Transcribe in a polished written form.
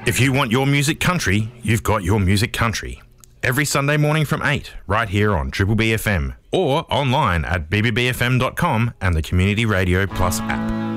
If you want your music country, you've got your music country. Every Sunday morning from 8, right here on Triple B FM, or online at bbbfm.com and the Community Radio Plus app.